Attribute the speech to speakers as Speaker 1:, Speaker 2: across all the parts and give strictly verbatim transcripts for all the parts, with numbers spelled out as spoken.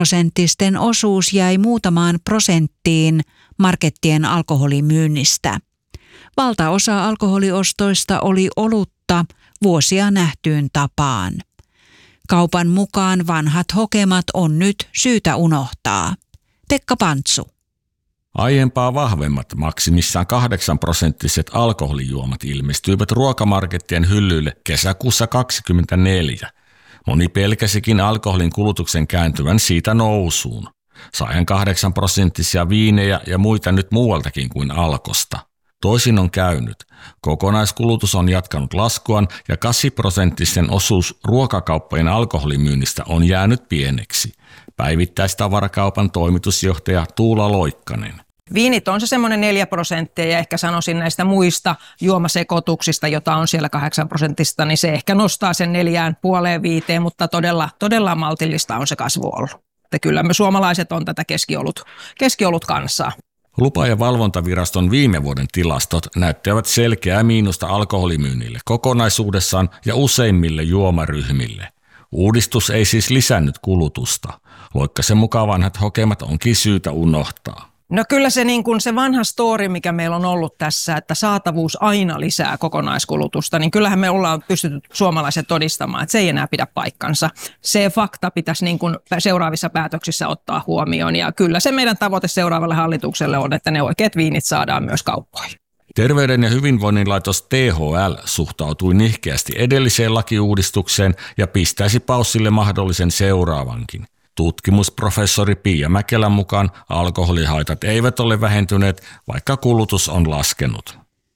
Speaker 1: prosenttisten osuus jäi muutamaan prosenttiin markettien alkoholimyynnistä. Valtaosa alkoholiostoista oli olutta vuosia nähtyyn tapaan. Kaupan mukaan vanhat hokemat on nyt syytä unohtaa. Pekka Pantsu.
Speaker 2: Aiempaa vahvemmat maksimissaan kahdeksan prosenttiset alkoholijuomat ilmestyivät ruokamarkettien hyllyille kesäkuussa kaksikymmentäneljä. Moni pelkäsikin alkoholin kulutuksen kääntyvän siitä nousuun. Saihan kahdeksan prosenttisia viinejä ja muita nyt muualtakin kuin Alkosta. Toisin on käynyt. Kokonaiskulutus on jatkanut laskuaan ja kahdeksan prosenttisen osuus ruokakauppojen alkoholimyynnistä on jäänyt pieneksi. Päivittäistavarakaupan toimitusjohtaja Tuula Loikkanen.
Speaker 3: Viinit on se semmoinen neljä prosenttia ja ehkä sanoisin näistä muista juomasekoituksista, jota on siellä kahdeksan prosentista, niin se ehkä nostaa sen neljään puoleen viiteen, mutta todella, todella maltillista on se kasvu ollut. Että kyllä me suomalaiset on tätä keskiolut, keskiolut kansaa.
Speaker 2: Lupa- ja valvontaviraston viime vuoden tilastot näyttävät selkeää miinusta alkoholimyynnille kokonaisuudessaan ja useimmille juomaryhmille. Uudistus ei siis lisännyt kulutusta. Loikkasen mukaan vanhat hokemat onkin syytä unohtaa.
Speaker 3: No kyllä se, niin kuin se vanha story, mikä meillä on ollut tässä, että saatavuus aina lisää kokonaiskulutusta, niin kyllähän me ollaan pystytty suomalaiset todistamaan, että se ei enää pidä paikkansa. Se fakta pitäisi niin kuin seuraavissa päätöksissä ottaa huomioon ja kyllä se meidän tavoite seuraavalle hallitukselle on, että ne oikeat viinit saadaan myös kauppoihin.
Speaker 2: Terveyden ja hyvinvoinnin laitos T H L suhtautui nihkeästi edelliseen lakiuudistukseen ja pistäisi paussille mahdollisen seuraavankin. Tutkimusprofessori Pia Mäkelän mukaan alkoholihaitat eivät ole vähentyneet, vaikka kulutus on laskenut.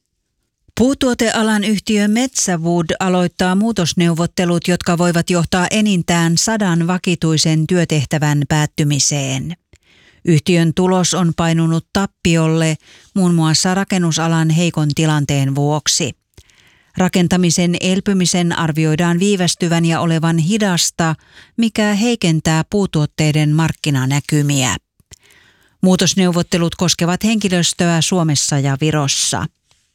Speaker 1: Puutuotealan yhtiö Metsäwood aloittaa muutosneuvottelut, jotka voivat johtaa enintään sadan vakituisen työtehtävän päättymiseen. Yhtiön tulos on painunut tappiolle muun muassa rakennusalan heikon tilanteen vuoksi. Rakentamisen elpymisen arvioidaan viivästyvän ja olevan hidasta, mikä heikentää puutuotteiden markkinanäkymiä. Muutosneuvottelut koskevat henkilöstöä Suomessa ja Virossa.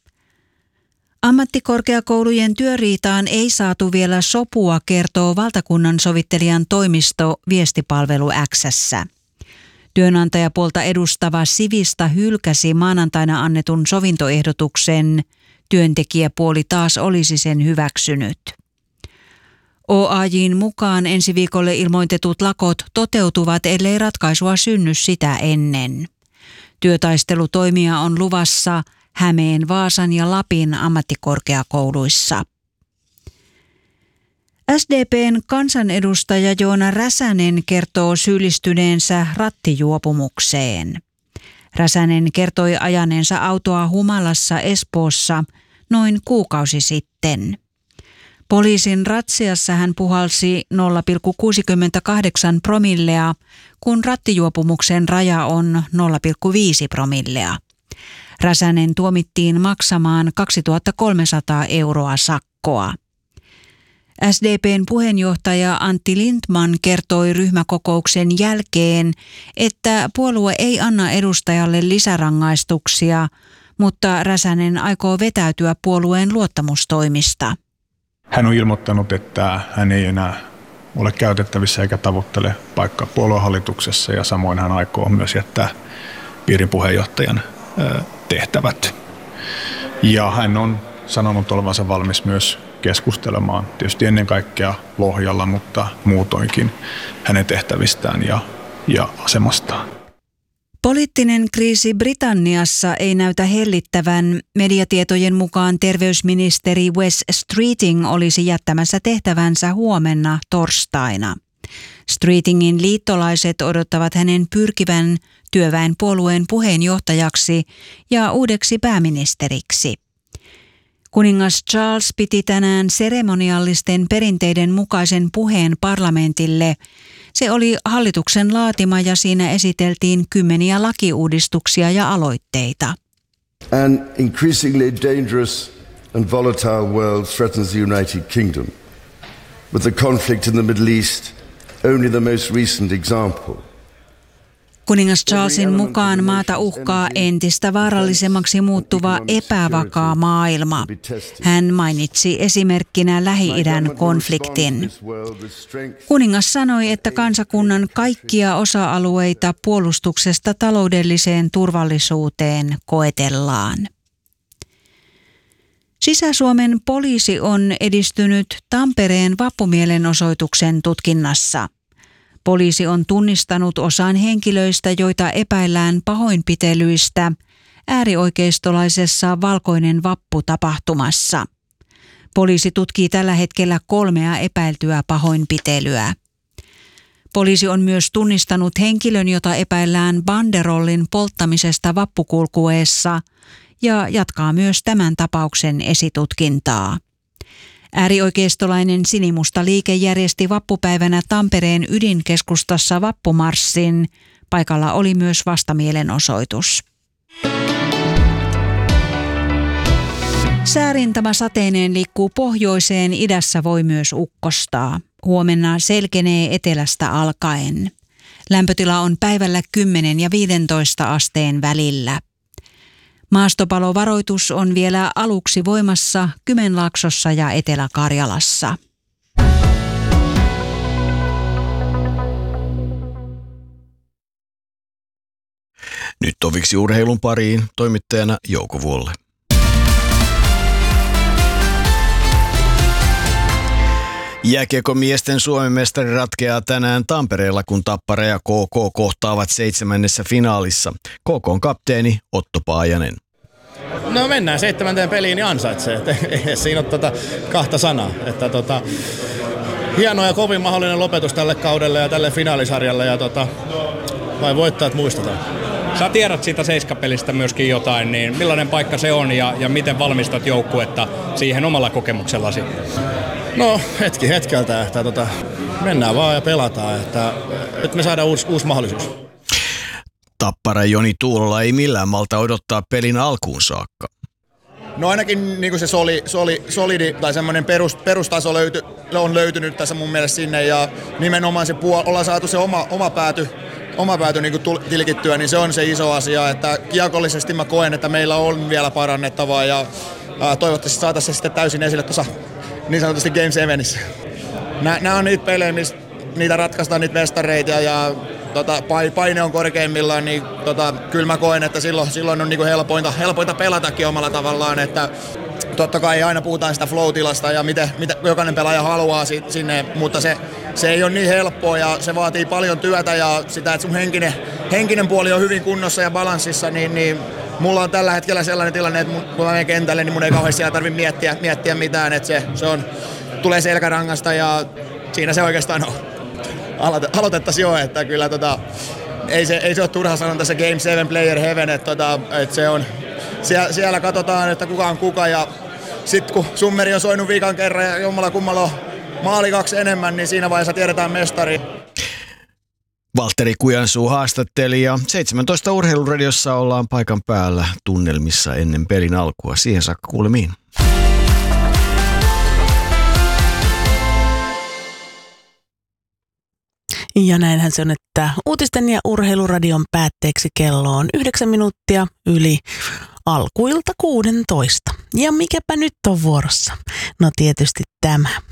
Speaker 1: Ammattikorkeakoulujen työriitaan ei saatu vielä sopua, kertoo valtakunnan sovittelijan toimisto Viestipalvelu X:ssä. Työnantajapuolta edustava Sivista hylkäsi maanantaina annetun sovintoehdotuksen. Työntekijäpuoli taas olisi sen hyväksynyt. O A J:n mukaan ensi viikolle ilmoitetut lakot toteutuvat, ellei ratkaisua synny sitä ennen. Työtaistelutoimia on luvassa Hämeen, Vaasan ja Lapin ammattikorkeakouluissa. S D P:n kansanedustaja Joona Räsänen kertoo syyllistyneensä rattijuopumukseen. Räsänen kertoi ajaneensa autoa humalassa Espoossa noin kuukausi sitten. Poliisin ratsiassa hän puhalsi nolla pilkku kuusikymmentäkahdeksan promillea, kun rattijuopumuksen raja on nolla pilkku viisi promillea. Räsänen tuomittiin maksamaan kaksituhattakolmesataa euroa sakkoa. S D P:n puheenjohtaja Antti Lindman kertoi ryhmäkokouksen jälkeen, että puolue ei anna edustajalle lisärangaistuksia, mutta Räsänen aikoo vetäytyä puolueen luottamustoimista.
Speaker 4: Hän on ilmoittanut, että hän ei enää ole käytettävissä eikä tavoittele paikkaa puoluehallituksessa ja samoin hän aikoo myös jättää piirin puheenjohtajan tehtävät. Ja hän on sanonut olevansa valmis myös keskustelemaan tietysti ennen kaikkea Lohjalla, mutta muutoinkin hänen tehtävistään ja, ja asemastaan.
Speaker 1: Poliittinen kriisi Britanniassa ei näytä hellittävän. Mediatietojen mukaan terveysministeri Wes Streeting olisi jättämässä tehtävänsä huomenna torstaina. Streetingin liittolaiset odottavat hänen pyrkivän työväenpuolueen puheenjohtajaksi ja uudeksi pääministeriksi. Kuningas Charles piti tänään seremoniallisten perinteiden mukaisen puheen parlamentille. Se oli hallituksen laatima ja siinä esiteltiin kymmeniä lakiuudistuksia ja aloitteita.
Speaker 5: An increasingly dangerous and volatile world threatens the United Kingdom, with the conflict in the Middle East only the most recent example.
Speaker 1: Kuningas Charlesin mukaan maata uhkaa entistä vaarallisemmaksi muuttuva epävakaa maailma. Hän mainitsi esimerkkinä Lähi-idän konfliktin. Kuningas sanoi, että kansakunnan kaikkia osa-alueita puolustuksesta taloudelliseen turvallisuuteen koetellaan. Sisä-Suomen poliisi on edistynyt Tampereen vappumielenosoituksen tutkinnassa. Poliisi on tunnistanut osan henkilöistä, joita epäillään pahoinpitelyistä äärioikeistolaisessa Valkoinen vappu-tapahtumassa. Poliisi tutkii tällä hetkellä kolmea epäiltyä pahoinpitelyä. Poliisi on myös tunnistanut henkilön, jota epäillään banderollin polttamisesta vappukulkueessa ja jatkaa myös tämän tapauksen esitutkintaa. Äärioikeistolainen sinimusta liike järjesti vappupäivänä Tampereen ydinkeskustassa vappumarssin. Paikalla oli myös vastamielenosoitus. Säärintama sateineen liikkuu pohjoiseen, idässä voi myös ukkostaa. Huomenna selkenee etelästä alkaen. Lämpötila on päivällä kymmenen ja viisitoista asteen välillä. Maastopalovaroitus on vielä aluksi voimassa Kymenlaaksossa ja Etelä-Karjalassa.
Speaker 6: Nyt toviksi urheilun pariin toimittajana Jouko Vuolle. Jääkiekon miesten Suomen mestari ratkeaa tänään Tampereella, kun Tappara ja K K kohtaavat seitsemännessä finaalissa. K K:n kapteeni Otto Paajanen.
Speaker 7: No mennään seitsemänteen peliin, niin ansaitsee. Ei siinä ole tota kahta sanaa. Että tota, hieno ja kovin mahdollinen lopetus tälle kaudelle ja tälle finaalisarjalle. Ja tota, vai voittajat muistetaan.
Speaker 8: Sä tiedät siitä seiskapelistä myöskin jotain, niin millainen paikka se on ja, ja miten valmistat joukkuetta siihen omalla kokemuksellasi?
Speaker 7: No hetki hetkeltä, että tota, mennään vaan ja pelataan, että nyt me saadaan uusi, uusi mahdollisuus.
Speaker 6: Tappara Joni Tuulola ei millään malta odottaa pelin alkuun saakka.
Speaker 7: No ainakin niin kuin se soli, soli, solidi tai semmoinen perus, perustaso löyty, on löytynyt tässä mun mielestä sinne ja nimenomaan se puol, ollaan saatu se oma, oma pääty, oma pääty niin kuin tilkittyä, niin se on se iso asia, että kiekollisesti mä koen, että meillä on vielä parannettavaa ja ää, toivottavasti saataisiin se sitten täysin esille tuossa niin sanotusti Game Sevenissä. Nämä on niitä pelejä, missä niitä ratkaistaan niitä mestareita ja tota, paine on korkeimmillaan, niin tota, kyllä mä koen, että silloin, silloin on niinku helpointa, helpointa pelatakin omalla tavallaan, että totta kai aina puhutaan sitä flow-tilasta ja miten, mitä jokainen pelaaja haluaa sinne, mutta se, se ei ole niin helppoa ja se vaatii paljon työtä ja sitä, että sun henkinen, henkinen puoli on hyvin kunnossa ja balanssissa, niin, niin mulla on tällä hetkellä sellainen tilanne, että mun, kun mä menen kentälle, niin mun ei kauheasti siellä tarvitse miettiä, miettiä mitään, että se, se on, tulee selkärangasta ja siinä se oikeastaan on. Aloitettaisiin jo, että kyllä tota, ei, se, ei se ole turha sanoa tässä Game seven Player Heaven, että, tota, että se on, siellä, siellä katsotaan, että kuka on kuka ja sitten kun summeri on soinut viikan kerran ja jommalla kummalla on maali kaksi enemmän, niin siinä vaiheessa tiedetään mestari.
Speaker 6: Valtteri Kujansuu haastatteli ja seitsemäntoista Urheiluradiossa ollaan paikan päällä tunnelmissa ennen pelin alkua. Siihen saakka kuulemiin.
Speaker 9: Ja näinhän se on, että uutisten ja urheiluradion päätteeksi kello on yhdeksän minuuttia yli alkuilta kuudentoista. Ja mikäpä nyt on vuorossa? No tietysti tämä.